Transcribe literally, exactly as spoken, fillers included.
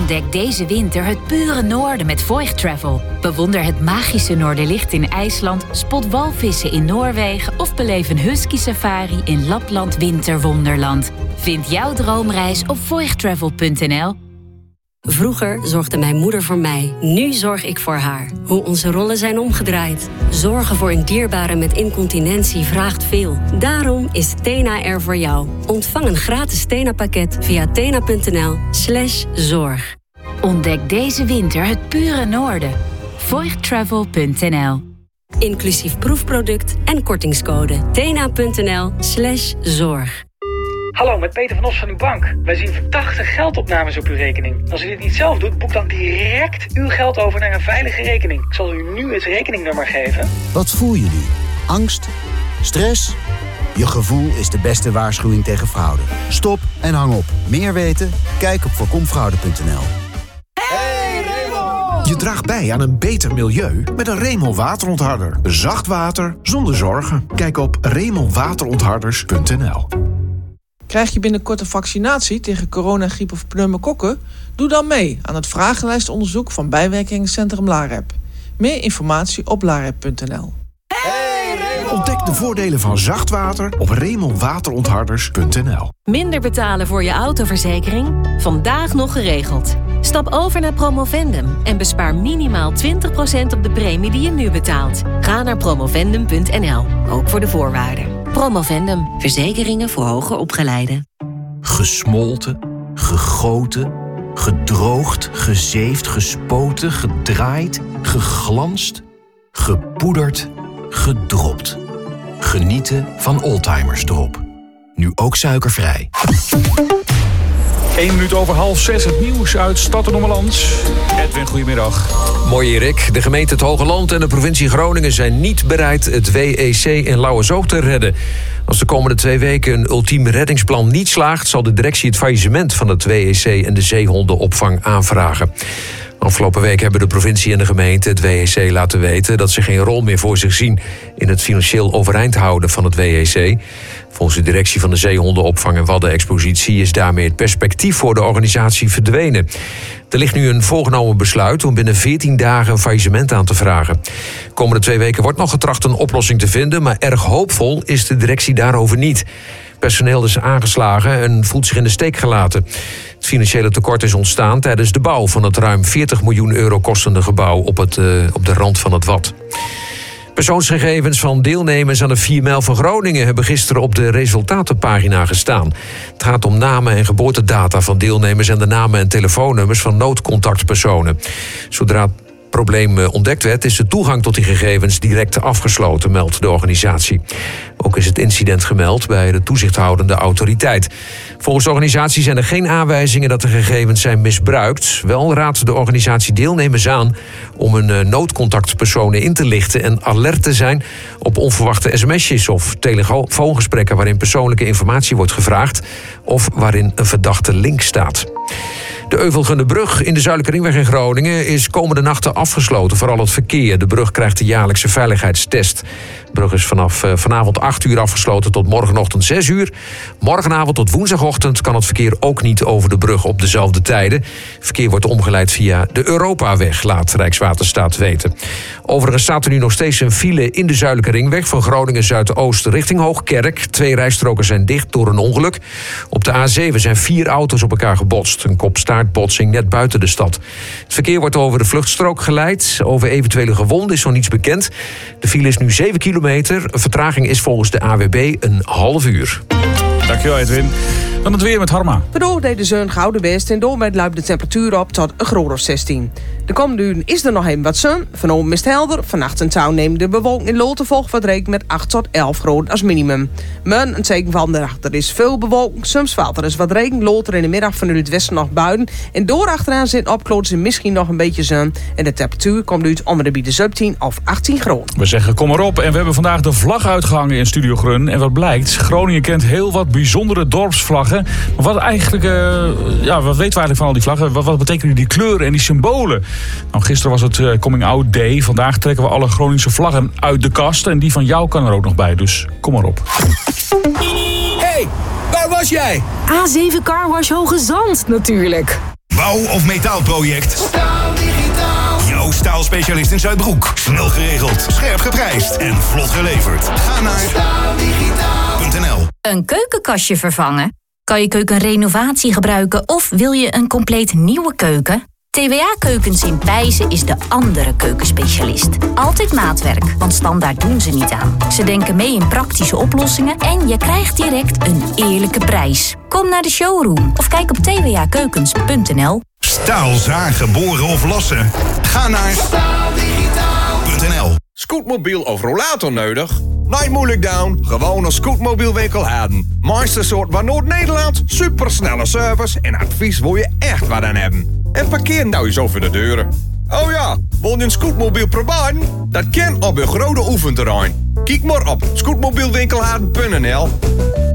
Ontdek deze winter het pure noorden met Voigt Travel. Bewonder het magische Noorderlicht in IJsland, spot walvissen in Noorwegen of beleef een husky safari in Lapland Winterwonderland. Vind jouw droomreis op voigt travel punt n l. Vroeger zorgde mijn moeder voor mij, nu zorg ik voor haar. Hoe onze rollen zijn omgedraaid. Zorgen voor een dierbare met incontinentie vraagt veel. Daarom is Tena er voor jou. Ontvang een gratis Tena-pakket via tena punt n l slash zorg. Ontdek deze winter het pure noorden. voigt travel punt n l. Inclusief proefproduct en kortingscode. tena punt n l slash zorg. Hallo, met Peter van Os van uw bank. Wij zien verdachte geldopnames op uw rekening. Als u dit niet zelf doet, boek dan direct uw geld over naar een veilige rekening. Ik zal u nu het rekeningnummer geven. Wat voel je nu? Angst? Stress? Je gevoel is de beste waarschuwing tegen fraude. Stop en hang op. Meer weten? Kijk op voorkom fraude punt n l. Hey Remol! Je draagt bij aan een beter milieu met een Remol waterontharder. Zacht water zonder zorgen. Kijk op remol waterontharders punt n l. Krijg je binnenkort een vaccinatie tegen corona, griep of pneumokokken? Doe dan mee aan het vragenlijstonderzoek van bijwerkingencentrum LAREP. Meer informatie op larep punt n l. Hey, ontdek de voordelen van zacht water op remol waterontharders punt n l. Minder betalen voor je autoverzekering? Vandaag nog geregeld. Stap over naar Promovendum en bespaar minimaal twintig procent op de premie die je nu betaalt. Ga naar promovendum punt n l, ook voor de voorwaarden. Promovendum, verzekeringen voor hoger opgeleiden. Gesmolten, gegoten, gedroogd, gezeefd, gespoten, gedraaid, geglanst, gepoederd, gedropt. Genieten van Oldtimers Drop. Nu ook suikervrij. Eén minuut over half zes, het nieuws uit Stad en Ommeland. Edwin, goedemiddag. Mooi Erik. De gemeente Het Hogeland en de provincie Groningen zijn niet bereid het W E C in Lauwersoog te redden. Als de komende twee weken een ultiem reddingsplan niet slaagt, zal de directie het faillissement van het W E C en de zeehondenopvang aanvragen. Afgelopen week hebben de provincie en de gemeente het W E C laten weten dat ze geen rol meer voor zich zien in het financieel overeind houden van het W E C. Volgens de directie van de zeehondenopvang en waddenexpositie is daarmee het perspectief voor de organisatie verdwenen. Er ligt nu een voorgenomen besluit om binnen veertien dagen een faillissement aan te vragen. De komende twee weken wordt nog getracht een oplossing te vinden, maar erg hoopvol is de directie daarover niet. Personeel is aangeslagen en voelt zich in de steek gelaten. Het financiële tekort is ontstaan tijdens de bouw van het ruim veertig miljoen euro kostende gebouw op, het, uh, op de rand van het Wad. Persoonsgegevens van deelnemers aan de vier mijl van Groningen hebben gisteren op de resultatenpagina gestaan. Het gaat om namen en geboortedata van deelnemers en de namen en telefoonnummers van noodcontactpersonen. Zodra het probleem ontdekt werd, is de toegang tot die gegevens direct afgesloten, meldt de organisatie. Ook is het incident gemeld bij de toezichthoudende autoriteit. Volgens de organisatie zijn er geen aanwijzingen dat de gegevens zijn misbruikt. Wel raadt de organisatie deelnemers aan om hun noodcontactpersonen in te lichten en alert te zijn op onverwachte sms'jes of telefoongesprekken waarin persoonlijke informatie wordt gevraagd of waarin een verdachte link staat. De Euvelgunderbrug in de Zuidelijke Ringweg in Groningen is komende nachten afgesloten, vooral het verkeer. De brug krijgt de jaarlijkse veiligheidstest. De brug is vanaf uh, vanavond acht uur afgesloten tot morgenochtend zes uur. Morgenavond tot woensdagochtend kan het verkeer ook niet over de brug op dezelfde tijden. Het verkeer wordt omgeleid via de Europaweg, laat Rijkswaterstaat weten. Overigens staat er nu nog steeds een file in de Zuidelijke Ringweg van Groningen Zuidoost richting Hoogkerk. Twee rijstroken zijn dicht door een ongeluk. Op de A zeven zijn vier auto's op elkaar gebotst. Een kopstaartbotsing net buiten de stad. Het verkeer wordt over de vluchtstrook geleid. Over eventuele gewonden is nog niets bekend. De file is nu zeven kilometer. Vertraging is volgens de A W B een half uur. Dankjewel Edwin. Dan het weer met Harma. Vandaag deed de zon gouden best en door luipt de temperatuur op tot een graad of zestien. De komende uren is er nog even wat zon. Vanavond is het helder. Vannacht en touw neemt de bewolking in Loten volgt wat rekent met acht tot elf graden als minimum. Maar een teken van de nacht. Er is veel bewolking. Soms valt er eens wat regen. Loter in de middag vanuit het westen nog buien. En door achteraan zit opkloten misschien nog een beetje zon. En de temperatuur komt uit om de bieden zeventien of achttien graden. We zeggen kom maar op. En we hebben vandaag de vlag uitgehangen in Studio Grun. En wat blijkt, Groningen kent heel wat bijzondere dorpsvlaggen. Maar wat eigenlijk, uh, ja, wat weten we eigenlijk van al die vlaggen? Wat, wat betekenen die kleuren en die symbolen? Nou, gisteren was het uh, Coming Out Day. Vandaag trekken we alle Groningse vlaggen uit de kast. En die van jou kan er ook nog bij, dus kom maar op. Hey, waar was jij? A zeven Car Wash Hoge Zand, natuurlijk. bouw- of metaalproject? Staal Digitaal. Jouw staalspecialist in Zuidbroek. Snel geregeld, scherp geprijsd en vlot geleverd. Ga naar staal digitaal punt n l. Een keukenkastje vervangen? Kan je keuken een renovatie gebruiken of wil je een compleet nieuwe keuken? T W A Keukens in Pijzen is de andere keukenspecialist. Altijd maatwerk, want standaard doen ze niet aan. Ze denken mee in praktische oplossingen en je krijgt direct een eerlijke prijs. Kom naar de showroom of kijk op t w a keukens punt n l. Staal zagen, boren of lossen? Ga naar staal digitaal punt n l. Scootmobiel of rollator nodig? Nee, moeilijk down. Gewoon een scootmobielwinkel hebben. Meeste soort van Noord-Nederland, supersnelle service en advies wil je echt wat aan hebben. En parkeer nou eens over de deuren. Oh ja, wil je een scootmobiel proberen? Dat kan op een grote oefenterrein. Kijk maar op scootmobielwinkelhaden punt n l.